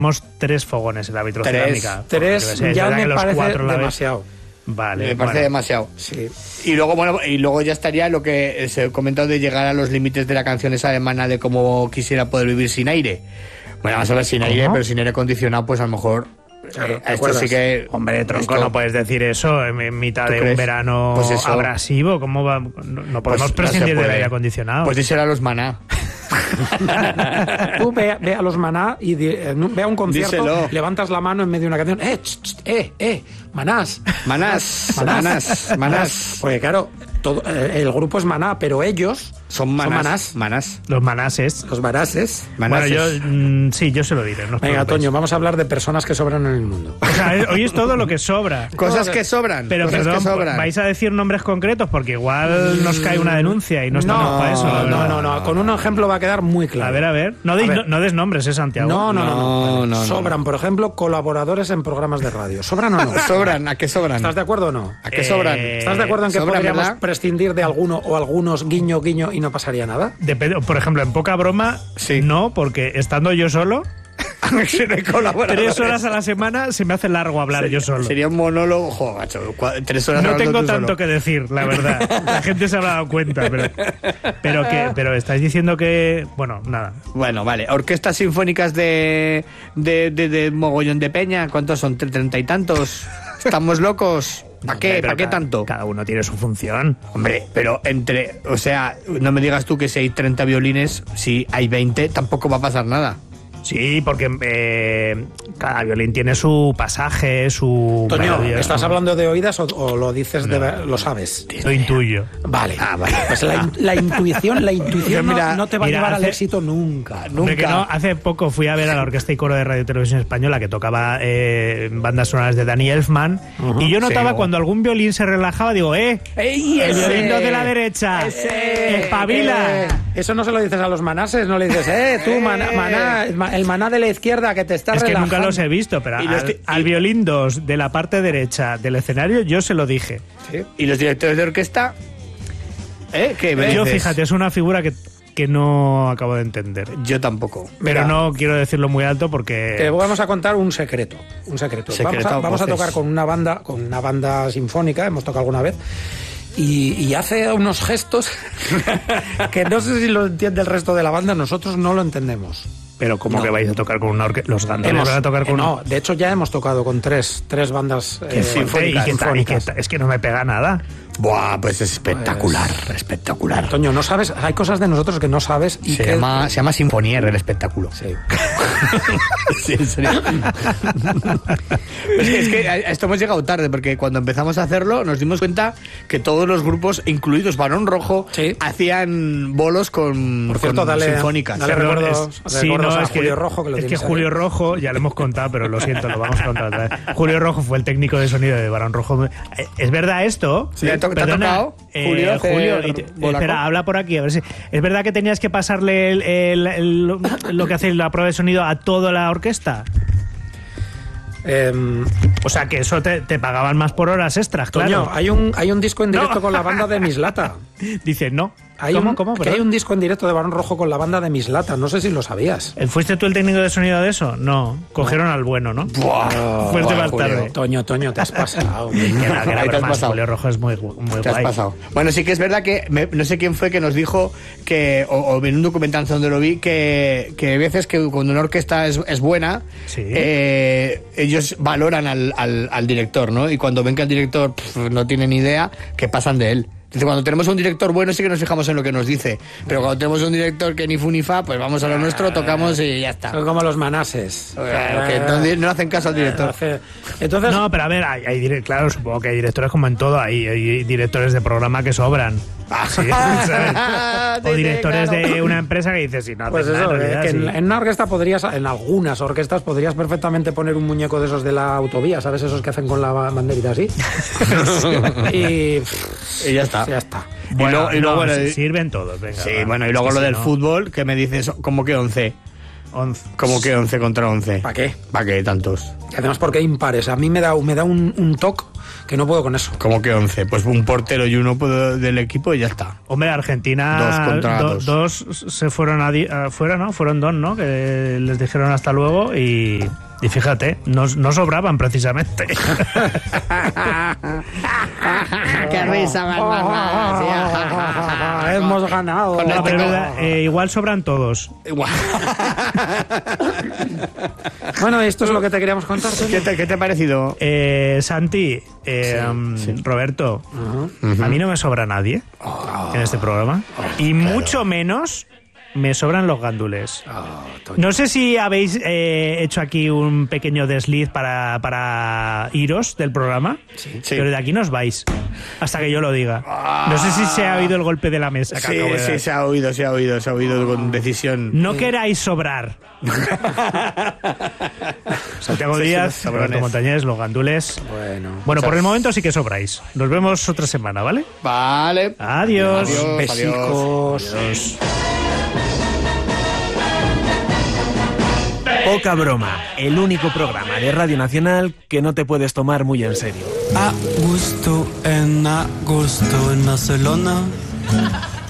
Tenemos 3 fogones en la vitrocerámica. 3 ya me parece demasiado. Vale, me parece demasiado. Sí. Y luego ya estaría lo que se ha comentado de llegar a los límites de la canción esa de Maná de cómo quisiera poder vivir sin aire. Bueno, vamos a ver sin aire, pero sin aire acondicionado, pues a lo mejor. Claro, esto sí que. Hombre, tronco, no puedes decir eso en mitad de un verano abrasivo. ¿Cómo va? No podemos prescindir del aire acondicionado. Pues díselo a los Maná. Tú ve a los Maná y ve a un concierto, díselo. levantas la mano en medio de una canción, Manás. Porque claro, el grupo es Maná, pero ellos son Manás. Los Manases. Los Manases. Bueno, yo se lo diré. No. Venga, Toño, vamos a hablar de personas que sobran en el mundo. O sea, hoy es todo lo que sobra. Cosas que sobran. Pero perdón, ¿vais a decir nombres concretos? Porque igual nos cae una denuncia y no estamos para eso. No. Con un ejemplo va a quedar muy claro. A ver. No des nombres, Santiago. No. Sobran, por ejemplo, colaboradores en programas de radio. ¿Sobran o no? ¿Sobran? ¿A qué sobran? ¿Estás de acuerdo o no? ¿A qué sobran? ¿Estás de acuerdo en que podríamos prescindir de alguno o algunos guiño y no pasaría nada? Por ejemplo, en poca broma, no, porque estando yo solo, 3 horas a la semana se me hace largo hablar yo solo. Sería un monólogo, macho, 3 horas. No tengo tanto que decir, la verdad. La gente se habrá dado cuenta, pero estáis diciendo que, bueno, nada. Bueno, vale. Orquestas sinfónicas de mogollón de peña, ¿cuántos son? 30 y tantos. ¿Estamos locos? ¿Para qué? ¿Para qué tanto? Cada uno tiene su función. Hombre, pero o sea, no me digas tú que si hay 30 violines, si hay 20, tampoco va a pasar nada. Sí, porque cada violín tiene su pasaje, su... Toño, melodía. ¿Estás hablando de oídas o lo dices lo sabes? Lo intuyo. Vale. Pues la intuición no te va a llevar al éxito nunca. Hombre, que no, hace poco fui a ver a la Orquesta y Coro de Radio Televisión Española que tocaba bandas sonoras de Danny Elfman, y yo notaba cuando algún violín se relajaba, digo, el violín de la derecha, espabila. Eso no se lo dices a los manases, no le dices, tú, maná, el Maná de la izquierda que te está relajando. Es que nunca los he visto, pero al violín 2 de la parte derecha del escenario yo se lo dije. ¿Sí? ¿Y los directores de orquesta? Yo, fíjate, es una figura que no acabo de entender. Yo tampoco. Pero no quiero decirlo muy alto porque... Te vamos a contar un secreto. Vamos a tocar con una banda sinfónica, hemos tocado alguna vez. Y hace unos gestos que no sé si lo entiende el resto de la banda, nosotros no lo entendemos. Pero ¿cómo que vais a tocar con una orquesta? ¿Los Gandoles van a tocar con No, de hecho ya hemos tocado con tres bandas sinfónicas. Es que no me pega nada. Buah, pues es espectacular, espectacular. Toño, no sabes, hay cosas de nosotros que no sabes y se llama Sinfonier el espectáculo. Sí. Sí, en serio. Es que a esto hemos llegado tarde, porque cuando empezamos a hacerlo nos dimos cuenta que todos los grupos, incluidos Barón Rojo, hacían bolos con sinfónicas. Dale recuerdos a Julio Rojo. Es que Julio Rojo, ya lo hemos contado, pero lo siento, lo vamos a contar otra vez. Julio Rojo fue el técnico de sonido de Barón Rojo. ¿Es verdad esto? Sí, ¿te ha tocado? Julio, espera, habla por aquí, a ver si... ¿Es verdad que tenías que pasarle lo que hace la prueba de sonido a toda la orquesta? O sea, que eso te pagaban más por horas extras, Toño, claro. hay un disco en directo con la banda de Mislata. Dice, no. ¿Cómo? Hay un disco en directo de Barón Rojo con la banda de Mislata, no sé si lo sabías. ¿Fuiste tú el técnico de sonido de eso? No, cogieron al bueno, ¿no? Fuiste más tarde. Toño, te has pasado. Julio Rojo es muy te has guay. Pasado. Bueno, sí que es verdad que no sé quién fue que nos dijo que, o en un documental donde lo vi, que hay veces que cuando una orquesta es buena, ellos valoran al director, ¿no? Y cuando ven que el director no tiene ni idea, que pasan de él. Entonces, cuando tenemos un director bueno sí que nos fijamos en lo que nos dice, pero cuando tenemos un director que ni fu ni fa, pues vamos a lo nuestro, tocamos y ya está. Son como los manases. Que no hacen caso al director. Entonces... No, pero a ver, claro, supongo que hay directores como en todo, hay directores de programa que sobran. Sí, o directores de una empresa que dices, si no haces nada, en realidad, en una orquesta en algunas orquestas podrías perfectamente poner un muñeco de esos de la autovía, ¿sabes? Esos que hacen con la banderita así. y ya está. Ya está. Bueno, y luego sirven todos, venga. Sí, bueno, y luego lo del fútbol, que me dices, ¿cómo que 11? 11. ¿Cómo que 11 contra 11? ¿Para qué? ¿Para qué tantos? Y además, ¿por qué impares? A mí me da un toque que no puedo con eso. ¿Cómo que 11? Pues un portero y uno del equipo y ya está. Hombre, Argentina, dos se fueron afuera, ¿no? Fueron 2, ¿no? Que les dijeron hasta luego y fíjate, no sobraban precisamente. ¡Qué risa más! Hemos ganado. No, pero igual sobran todos. Igual. Bueno, esto es lo que te queríamos contar. ¿Qué te ha parecido? Santi, Roberto, a mí no me sobra nadie en este programa. Y mucho menos me sobran los gandules. No sé si habéis hecho aquí un pequeño desliz para iros del programa, pero de aquí no os vais hasta que yo lo diga. No sé si se ha oído el golpe de la mesa. Sí, se ha oído con decisión. No queráis sobrar. Santiago Díaz, Roberto Montañés, los gandules. Bueno, por el momento sí que sobráis. Nos vemos otra semana, ¿vale? Vale. Adiós. Besicos. Adiós. Poca broma, el único programa de Radio Nacional que no te puedes tomar muy en serio. A gusto en Barcelona.